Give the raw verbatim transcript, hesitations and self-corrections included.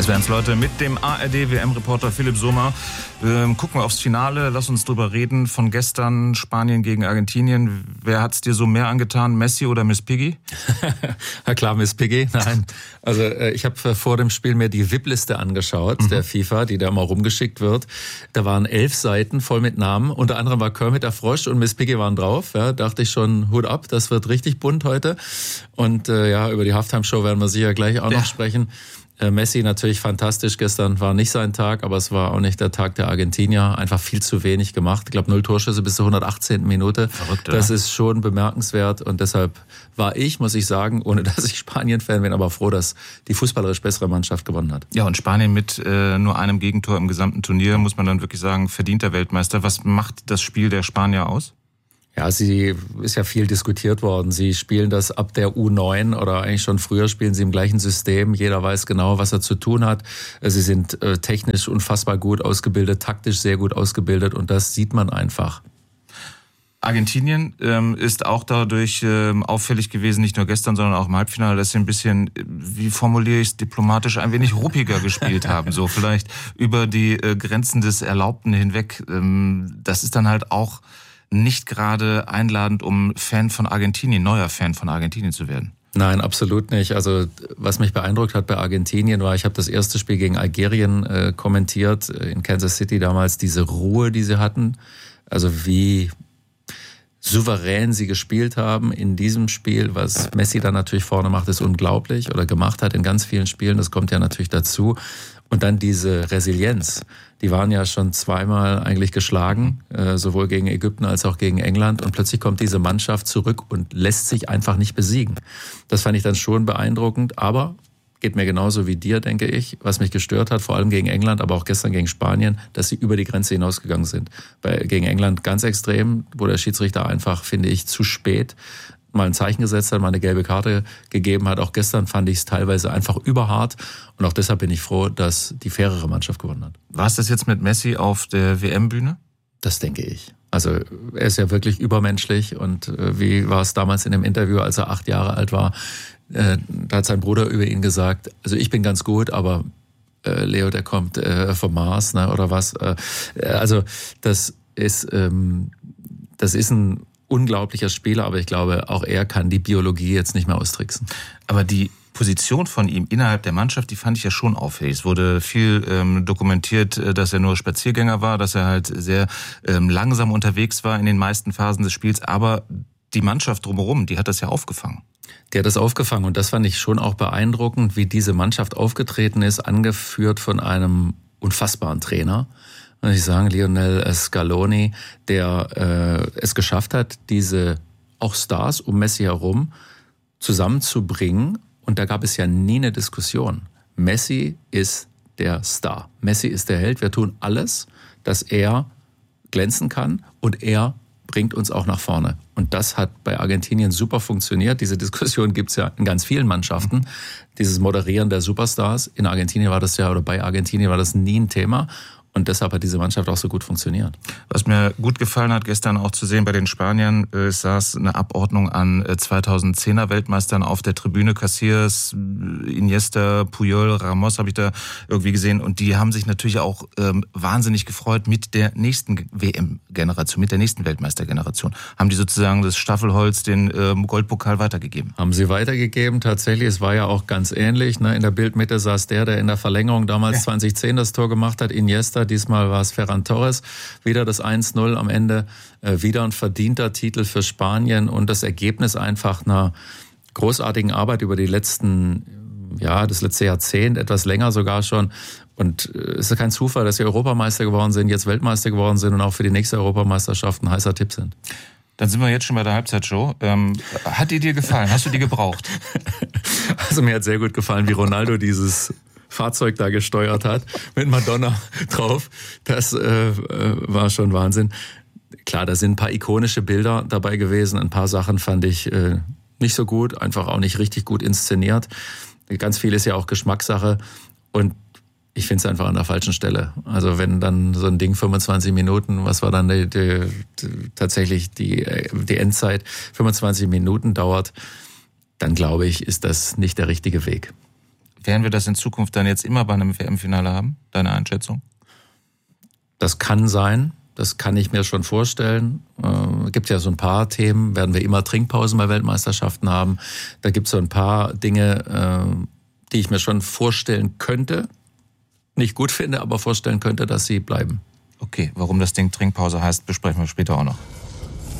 Es wären es Leute mit dem A R D-W M-Reporter Philipp Sommer. Ähm, gucken wir aufs Finale, lass uns drüber reden. Von gestern Spanien gegen Argentinien. Wer hat's dir so mehr angetan, Messi oder Miss Piggy? Na klar, Miss Piggy. Nein, also äh, ich habe vor dem Spiel mir die V I P-Liste angeschaut, mhm. der FIFA, die da immer rumgeschickt wird. Da waren elf Seiten voll mit Namen. Unter anderem war Kermit der Frosch und Miss Piggy waren drauf. Ja, dachte ich schon, Hut ab, das wird richtig bunt heute. Und äh, ja, über die Halftime-Show werden wir sicher gleich auch ja. noch sprechen. Messi natürlich fantastisch, gestern war nicht sein Tag, aber es war auch nicht der Tag der Argentinier, einfach viel zu wenig gemacht. Ich glaube, null Torschüsse bis zur hundertachtzehnten Minute. Verrückt, das oder? Ist schon bemerkenswert und deshalb war ich, muss ich sagen, ohne dass ich Spanien-Fan bin, aber froh, dass die fußballerisch bessere Mannschaft gewonnen hat. Ja, und Spanien mit äh, nur einem Gegentor im gesamten Turnier, muss man dann wirklich sagen, verdienter Weltmeister. Was macht das Spiel der Spanier aus? Ja, sie ist ja viel diskutiert worden. Sie spielen das ab der U neun oder eigentlich schon früher spielen sie im gleichen System. Jeder weiß genau, was er zu tun hat. Sie sind äh, technisch unfassbar gut ausgebildet, taktisch sehr gut ausgebildet und das sieht man einfach. Argentinien ähm, ist auch dadurch ähm, auffällig gewesen, nicht nur gestern, sondern auch im Halbfinale, dass sie ein bisschen, wie formuliere ich es diplomatisch, ein wenig ruppiger gespielt haben. So vielleicht über die äh, Grenzen des Erlaubten hinweg. Ähm, das ist dann halt auch nicht gerade einladend, um Fan von Argentinien, neuer Fan von Argentinien zu werden. Nein, absolut nicht. Also was mich beeindruckt hat bei Argentinien war, ich habe das erste Spiel gegen Algerien äh, kommentiert, in Kansas City damals, diese Ruhe, die sie hatten. Also wie souverän sie gespielt haben in diesem Spiel. Was Messi dann natürlich vorne macht, ist unglaublich oder gemacht hat in ganz vielen Spielen. Das kommt ja natürlich dazu. Und dann diese Resilienz. Die waren ja schon zweimal eigentlich geschlagen, äh, sowohl gegen Ägypten als auch gegen England. Und plötzlich kommt diese Mannschaft zurück und lässt sich einfach nicht besiegen. Das fand ich dann schon beeindruckend. Aber geht mir genauso wie dir, denke ich. Was mich gestört hat, vor allem gegen England, aber auch gestern gegen Spanien, dass sie über die Grenze hinausgegangen sind. Bei, gegen England ganz extrem, wo der Schiedsrichter einfach, finde ich, zu spät mal ein Zeichen gesetzt hat, mal eine gelbe Karte gegeben hat. Auch gestern fand ich es teilweise einfach überhart. Und auch deshalb bin ich froh, dass die fairere Mannschaft gewonnen hat. War es das jetzt mit Messi auf der W M-Bühne? Das denke ich. Also er ist ja wirklich übermenschlich. Und äh, wie war es damals in dem Interview, als er acht Jahre alt war, äh, da hat sein Bruder über ihn gesagt, also ich bin ganz gut, aber äh, Leo, der kommt äh, vom Mars, ne, oder was. Äh, also das ist, ähm, das ist ein unglaublicher Spieler, aber ich glaube, auch er kann die Biologie jetzt nicht mehr austricksen. Aber die Position von ihm innerhalb der Mannschaft, die fand ich ja schon auffällig. Es wurde viel ähm, dokumentiert, dass er nur Spaziergänger war, dass er halt sehr ähm, langsam unterwegs war in den meisten Phasen des Spiels, aber die Mannschaft drumherum, die hat das ja aufgefangen. Die hat das aufgefangen und das fand ich schon auch beeindruckend, wie diese Mannschaft aufgetreten ist, angeführt von einem unfassbaren Trainer. Muss ich sagen, Lionel Scaloni, der äh, es geschafft hat, diese auch Stars um Messi herum zusammenzubringen. Und da gab es ja nie eine Diskussion. Messi ist der Star. Messi ist der Held. Wir tun alles, dass er glänzen kann und er bringt uns auch nach vorne. Und das hat bei Argentinien super funktioniert. Diese Diskussion gibt's ja in ganz vielen Mannschaften. Dieses Moderieren der Superstars. In Argentinien war das ja, oder bei Argentinien war das nie ein Thema. Und deshalb hat diese Mannschaft auch so gut funktioniert. Was mir gut gefallen hat, gestern auch zu sehen bei den Spaniern, es saß eine Abordnung an zweitausendzehner Weltmeistern auf der Tribüne. Casillas, Iniesta, Puyol, Ramos habe ich da irgendwie gesehen. Und die haben sich natürlich auch ähm, wahnsinnig gefreut mit der nächsten W M-Generation, mit der nächsten Weltmeistergeneration. Haben die sozusagen das Staffelholz, den ähm, Goldpokal weitergegeben? Haben sie weitergegeben, tatsächlich. Es war ja auch ganz ähnlich. Ne? In der Bildmitte saß der, der in der Verlängerung damals ja. zweitausendzehn das Tor gemacht hat, Iniesta. Diesmal war es Ferran Torres, wieder das eins null am Ende, äh, wieder ein verdienter Titel für Spanien und das Ergebnis einfach einer großartigen Arbeit über die letzten, ja, das letzte Jahrzehnt, etwas länger sogar schon. Und äh, es ist kein Zufall, dass sie Europameister geworden sind, jetzt Weltmeister geworden sind und auch für die nächste Europameisterschaft ein heißer Tipp sind. Dann sind wir jetzt schon bei der Halbzeitshow. Ähm, hat die dir gefallen? Hast du die gebraucht? Also mir hat sehr gut gefallen, wie Ronaldo dieses Fahrzeug da gesteuert hat, mit Madonna drauf. Das äh, war schon Wahnsinn. Klar, da sind ein paar ikonische Bilder dabei gewesen. Ein paar Sachen fand ich äh, nicht so gut, einfach auch nicht richtig gut inszeniert. Ganz viel ist ja auch Geschmackssache und ich finde es einfach an der falschen Stelle. Also wenn dann so ein Ding fünfundzwanzig Minuten, was war dann die, die, die, tatsächlich die, die Endzeit, fünfundzwanzig Minuten dauert, dann glaube ich, ist das nicht der richtige Weg. Werden wir das in Zukunft dann jetzt immer bei einem W M-Finale haben? Deine Einschätzung? Das kann sein. Das kann ich mir schon vorstellen. Äh, gibt ja so ein paar Themen. Werden wir immer Trinkpausen bei Weltmeisterschaften haben? Da gibt es so ein paar Dinge, äh, die ich mir schon vorstellen könnte. Nicht gut finde, aber vorstellen könnte, dass sie bleiben. Okay, warum das Ding Trinkpause heißt, besprechen wir später auch noch.